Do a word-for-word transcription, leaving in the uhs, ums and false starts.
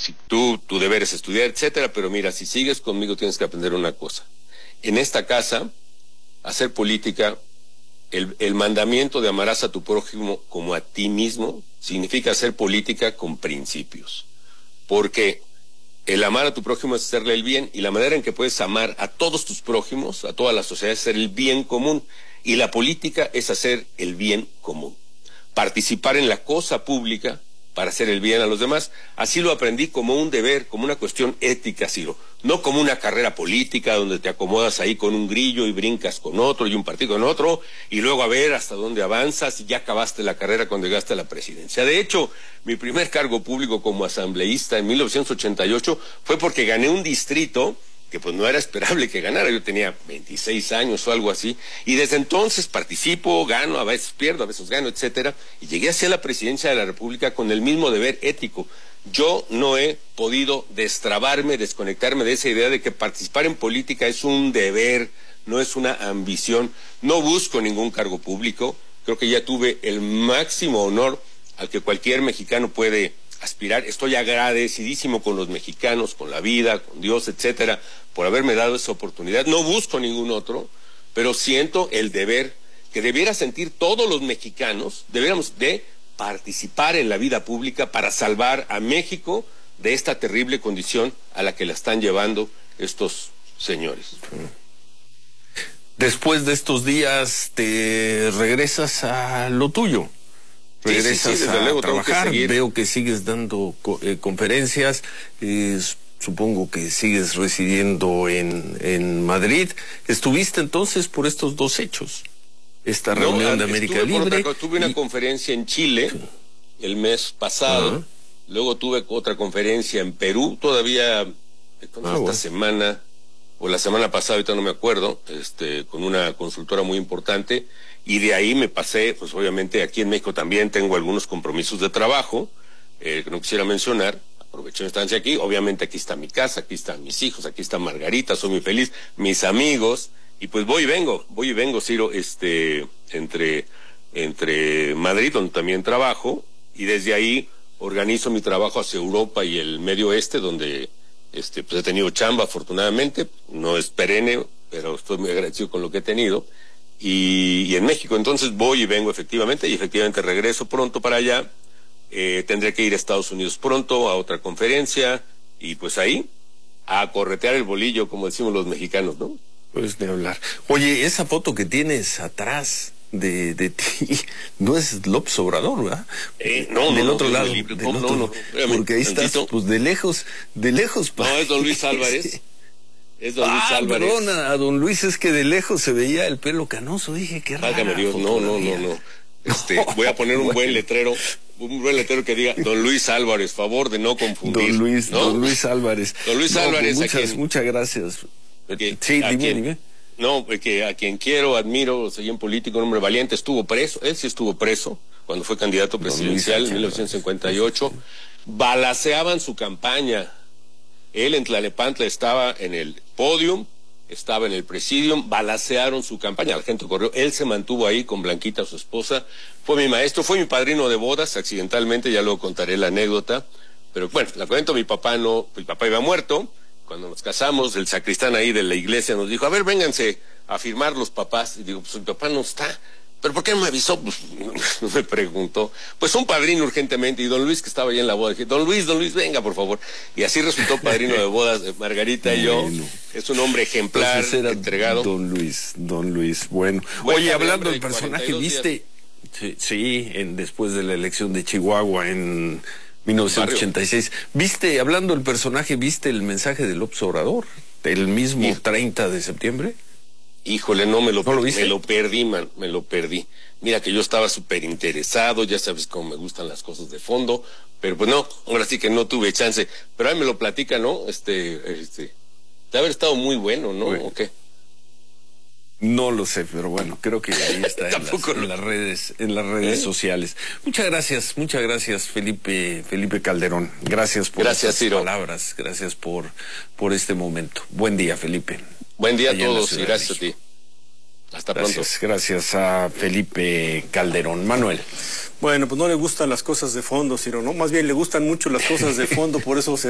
si tú, tu deber es estudiar, etcétera, pero mira, si sigues conmigo tienes que aprender una cosa. En esta casa, hacer política, el, el mandamiento de amarás a tu prójimo como a ti mismo, significa hacer política con principios. Porque el amar a tu prójimo es hacerle el bien, y la manera en que puedes amar a todos tus prójimos, a toda la sociedad, es hacer el bien común. Y la política es hacer el bien común. Participar en la cosa pública para hacer el bien a los demás. Así lo aprendí como un deber, como una cuestión ética, Ciro. No como una carrera política donde te acomodas ahí con un grillo y brincas con otro y un partido con otro, y luego a ver hasta dónde avanzas y ya acabaste la carrera cuando llegaste a la presidencia. De hecho, mi primer cargo público como asambleísta en mil novecientos ochenta y ocho fue porque gané un distrito que pues no era esperable que ganara. Yo tenía veintiséis años o algo así, y desde entonces participo, gano, a veces pierdo, a veces gano, etcétera, y llegué hacia la presidencia de la República con el mismo deber ético. Yo no he podido destrabarme, desconectarme de esa idea de que participar en política es un deber, no es una ambición. No busco ningún cargo público, creo que ya tuve el máximo honor al que cualquier mexicano puede aspirar. Estoy agradecidísimo con los mexicanos, con la vida, con Dios, etcétera, por haberme dado esa oportunidad. No busco ningún otro, pero siento el deber que debiera sentir todos los mexicanos, debiéramos de participar en la vida pública para salvar a México de esta terrible condición a la que la están llevando estos señores. Después de estos días te regresas a lo tuyo. Regresas sí, sí, sí, a luego trabajar, que veo que sigues dando eh, conferencias, eh, supongo que sigues residiendo en, en Madrid. ¿Estuviste entonces por estos dos hechos? Esta no, reunión de América Libre. Otra, tuve una y... conferencia en Chile el mes pasado, uh-huh. Luego tuve otra conferencia en Perú, todavía ah, esta bueno. semana, o la semana pasada, ahorita no me acuerdo, este, con una consultora muy importante. Y de ahí me pasé, pues obviamente aquí en México también tengo algunos compromisos de trabajo, eh, que no quisiera mencionar, aprovecho mi estancia aquí, obviamente aquí está mi casa, aquí están mis hijos, aquí está Margarita, soy muy feliz, mis amigos, y pues voy y vengo, voy y vengo, Ciro, este, entre, entre Madrid, donde también trabajo, y desde ahí organizo mi trabajo hacia Europa y el Medio Oeste, donde este, pues he tenido chamba afortunadamente, no es perenne, pero estoy muy agradecido con lo que he tenido. Y, y en México, entonces voy y vengo efectivamente, y efectivamente regreso pronto para allá, eh, tendré que ir a Estados Unidos pronto a otra conferencia, y pues ahí, a corretear el bolillo, como decimos los mexicanos, ¿no? Pues de hablar. Oye, esa foto que tienes atrás de, de ti, no es López Obrador, ¿verdad? Eh, no, del no, otro no, lado, libre, del no, otro, no, no, porque ahí estás, pues de lejos, de lejos. No, es don Luis Álvarez. Es don Luis ah, Álvarez. Perdona, a don Luis es que de lejos se veía el pelo canoso, dije, qué raro. Válgame Dios, no, no, no, no. Este, no, voy a poner un bueno. buen letrero, un buen letrero que diga don Luis Álvarez, favor de no confundir. Don Luis, ¿no? Don Luis Álvarez. Don Luis no, Álvarez, muchas, a quien, muchas gracias. Que, sí, dime, quien, dime. No, que a quien quiero, admiro, soy un político, un hombre valiente, estuvo preso, él sí estuvo preso cuando fue candidato presidencial en mil novecientos cincuenta y ocho. Balaceaban su campaña. Él en Tlalnepantla estaba en el podium, estaba en el presidium, balacearon su campaña, la gente corrió, él se mantuvo ahí con Blanquita, su esposa, fue mi maestro, fue mi padrino de bodas, accidentalmente, ya luego contaré la anécdota, pero bueno, la cuento, mi papá no, mi papá iba muerto, cuando nos casamos, el sacristán ahí de la iglesia nos dijo, a ver, vénganse a firmar los papás, y digo, pues mi papá no está, pero ¿por qué no me avisó? Pues no me preguntó. Pues un padrino urgentemente, y don Luis que estaba ahí en la boda, dije, don Luis, don Luis, venga por favor. Y así resultó padrino de bodas de Margarita y yo. Bueno. Es un hombre ejemplar, entregado. Don Luis, don Luis, bueno. bueno Oye, hablando del personaje, ¿viste? Sí, sí en, después de la elección de Chihuahua en mil novecientos ochenta y seis. ¿Viste, hablando del personaje, viste el mensaje de López Obrador? El mismo ¿Y? treinta de septiembre. Híjole, no me lo, ¿No lo me lo perdí, man, me lo perdí. Mira que yo estaba súper interesado, ya sabes cómo me gustan las cosas de fondo, pero pues no, ahora sí que no tuve chance. Pero ahí me lo platica, ¿no? Este, este, de haber estado muy bueno, ¿no? Bueno. ¿O qué? No lo sé, pero bueno, creo que ahí está en, las, en las redes, en las redes ¿Eh? sociales. Muchas gracias, muchas gracias, Felipe, Felipe Calderón. Gracias por gracias, estas Ciro. palabras, gracias por, por este momento. Buen día, Felipe. Buen día a todos y gracias a ti. Hasta pronto. Gracias, gracias a Felipe Calderón. Manuel. Bueno, pues no le gustan las cosas de fondo, Ciro, ¿no? Más bien le gustan mucho las cosas de fondo, por eso se